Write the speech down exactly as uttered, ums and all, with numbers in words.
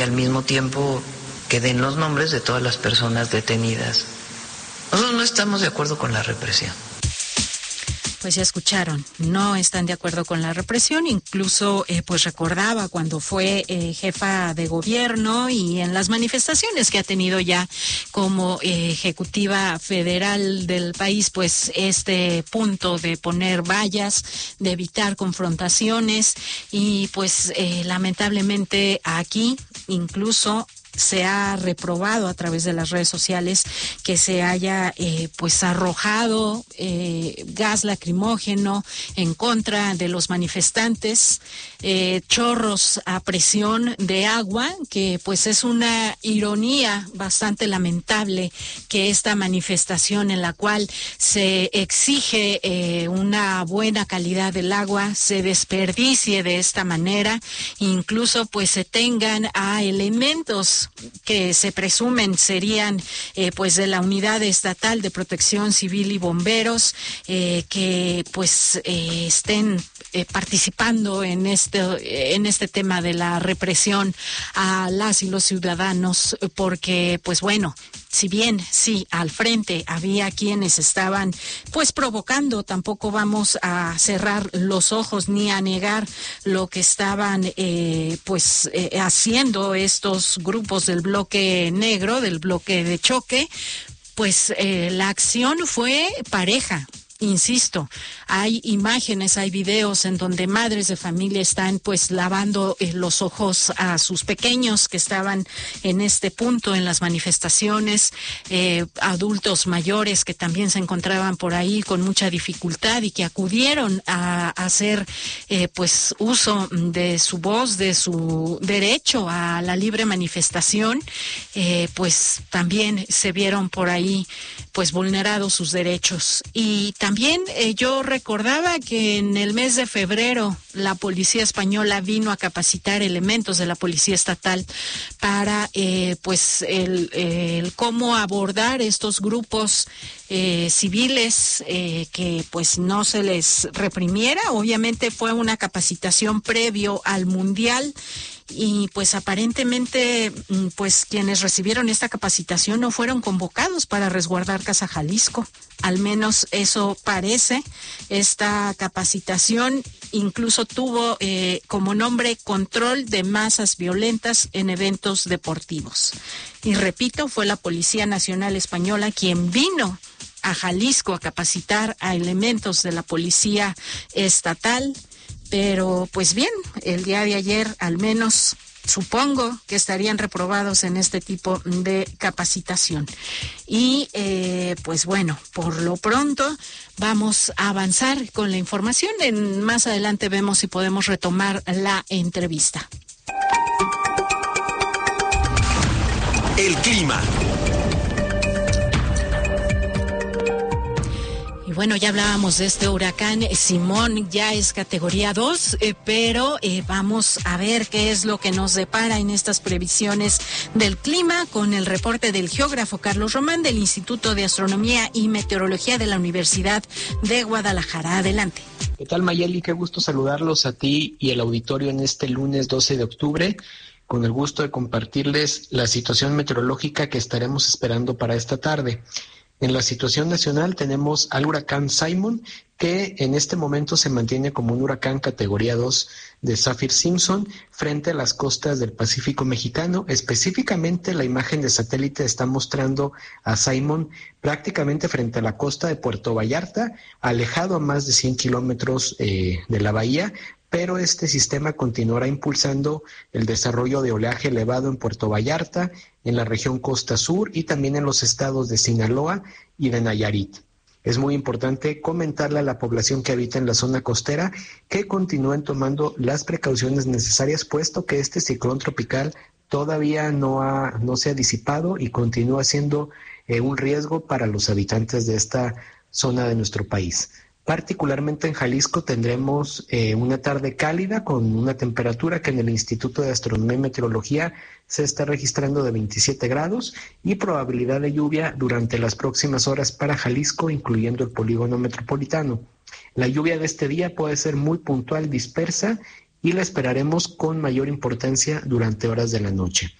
al mismo tiempo que den los nombres de todas las personas detenidas. Nosotros no estamos de acuerdo con la represión. Pues ya escucharon, no están de acuerdo con la represión, incluso eh, pues recordaba cuando fue eh, jefa de gobierno y en las manifestaciones que ha tenido ya como eh, ejecutiva federal del país, pues este punto de poner vallas, de evitar confrontaciones y pues eh, lamentablemente aquí incluso se ha reprobado a través de las redes sociales que se haya eh, pues arrojado eh, gas lacrimógeno en contra de los manifestantes, eh, chorros a presión de agua, que pues es una ironía bastante lamentable que esta manifestación en la cual se exige eh, una buena calidad del agua se desperdicie de esta manera, incluso pues se tengan a elementos que se presumen serían eh, pues de la Unidad Estatal de Protección Civil y Bomberos eh, que pues eh, estén eh, participando en este en este tema de la represión a las y los ciudadanos, porque pues bueno, si bien sí al frente había quienes estaban pues provocando, tampoco vamos a cerrar los ojos ni a negar lo que estaban eh, pues eh, haciendo estos grupos del bloque negro, del bloque de choque, pues eh, la acción fue pareja. Insisto, hay imágenes, hay videos en donde madres de familia están pues lavando eh, los ojos a sus pequeños que estaban en este punto en las manifestaciones, eh, adultos mayores que también se encontraban por ahí con mucha dificultad y que acudieron a, a hacer eh, pues uso de su voz, de su derecho a la libre manifestación, eh, pues también se vieron por ahí pues vulnerados sus derechos. Y también eh, yo recordaba que en el mes de febrero la policía española vino a capacitar elementos de la policía estatal para eh, pues el, el cómo abordar estos grupos eh, civiles, eh, que pues no se les reprimiera. Obviamente fue una capacitación previo al Mundial. Y pues aparentemente pues quienes recibieron esta capacitación no fueron convocados para resguardar Casa Jalisco, al menos eso parece. Esta capacitación incluso tuvo eh, como nombre control de masas violentas en eventos deportivos. Y repito, fue la Policía Nacional Española quien vino a Jalisco a capacitar a elementos de la Policía Estatal. Pero pues bien, el día de ayer al menos supongo que estarían reprobados en este tipo de capacitación. Y eh, pues bueno, por lo pronto vamos a avanzar con la información. En, más adelante vemos si podemos retomar la entrevista. El clima. Y bueno, ya hablábamos de este huracán Simón, ya es categoría dos, eh, pero eh, vamos a ver qué es lo que nos depara en estas previsiones del clima con el reporte del geógrafo Carlos Román del Instituto de Astronomía y Meteorología de la Universidad de Guadalajara. Adelante. ¿Qué tal, Mayeli? Qué gusto saludarlos a ti y el auditorio en este lunes doce de octubre. Con el gusto de compartirles la situación meteorológica que estaremos esperando para esta tarde. En la situación nacional tenemos al huracán Simon, que en este momento se mantiene como un huracán categoría dos de Saffir-Simpson frente a las costas del Pacífico mexicano. Específicamente, la imagen de satélite está mostrando a Simon prácticamente frente a la costa de Puerto Vallarta, alejado a más de cien kilómetros eh, de la bahía, pero este sistema continuará impulsando el desarrollo de oleaje elevado en Puerto Vallarta, en la región Costa Sur y también en los estados de Sinaloa y de Nayarit. Es muy importante comentarle a la población que habita en la zona costera que continúen tomando las precauciones necesarias, puesto que este ciclón tropical todavía no, ha, no se ha disipado y continúa siendo eh, un riesgo para los habitantes de esta zona de nuestro país. Particularmente en Jalisco tendremos eh, una tarde cálida con una temperatura que en el Instituto de Astronomía y Meteorología se está registrando de veintisiete grados y probabilidad de lluvia durante las próximas horas para Jalisco, incluyendo el polígono metropolitano. La lluvia de este día puede ser muy puntual, dispersa y la esperaremos con mayor importancia durante horas de la noche.